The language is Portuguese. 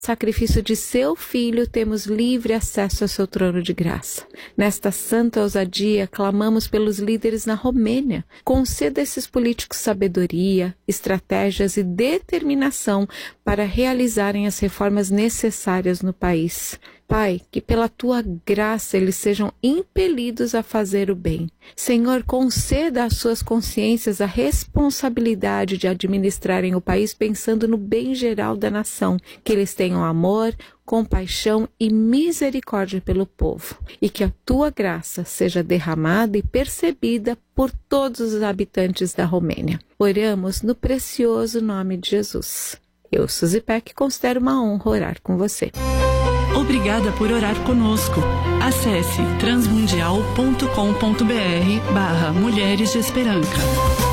sacrifício de seu Filho, temos livre acesso ao seu trono de graça. Nesta santa ousadia, clamamos pelos líderes na Romênia. Conceda a esses políticos sabedoria, estratégias e determinação para realizarem as reformas necessárias no país. Pai, que pela tua graça eles sejam impelidos a fazer o bem. Senhor, conceda às suas consciências a responsabilidade de administrarem o país pensando no bem geral da nação, que eles tenham amor, compaixão e misericórdia pelo povo, e que a tua graça seja derramada e percebida por todos os habitantes da Romênia. Oramos no precioso nome de Jesus. Eu, Suzy Peck, considero uma honra orar com você. Obrigada por orar conosco. Acesse transmundial.com.br/Mulheres de Esperança.